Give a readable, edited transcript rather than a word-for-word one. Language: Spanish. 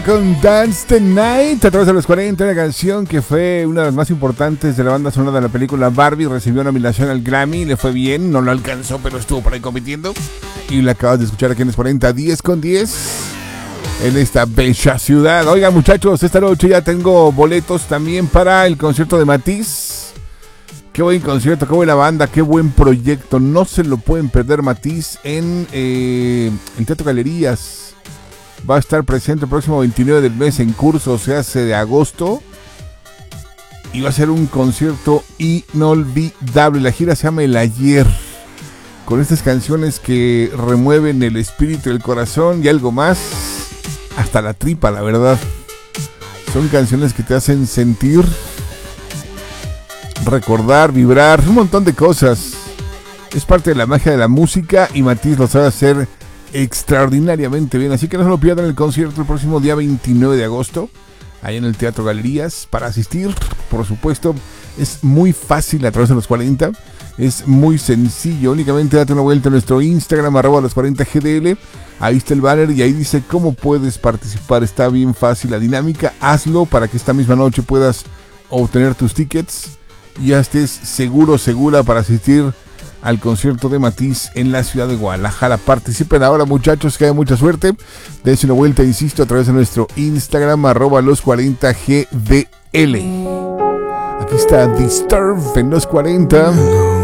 Con Dance the Night a través de los 40, una canción que fue una de las más importantes de la banda sonora de la película Barbie. Recibió nominación al Grammy, le fue bien, no lo alcanzó, pero estuvo por ahí compitiendo. Y la acabas de escuchar aquí en los 40, 10 con 10 en esta bella ciudad. Oigan, muchachos, esta noche ya tengo boletos también para el concierto de Matiz. Qué buen concierto, qué buena banda, qué buen proyecto. No se lo pueden perder. Matiz en el Teatro Galerías. Va a estar presente el próximo 29 del mes en curso, se hace de agosto. Y va a ser un concierto inolvidable. La gira se llama El Ayer. Con estas canciones que remueven el espíritu y el corazón y algo más. Hasta la tripa, la verdad. Son canciones que te hacen sentir, recordar, vibrar, un montón de cosas. Es parte de la magia de la música y Matiz lo sabe hacer extraordinariamente bien, así que no se lo pierdan el concierto el próximo día 29 de agosto, ahí en el Teatro Galerías. Para asistir, por supuesto, es muy fácil a través de los 40, es muy sencillo, únicamente date una vuelta a nuestro Instagram, @los40gdl, ahí está el banner y ahí dice cómo puedes participar. Está bien fácil la dinámica, hazlo para que esta misma noche puedas obtener tus tickets y ya estés segura para asistir al concierto de Matiz en la ciudad de Guadalajara. Participen ahora, muchachos, que haya mucha suerte. Dense una vuelta, insisto, a través de nuestro Instagram, @los40gdl. Aquí está Disturbed en los 40.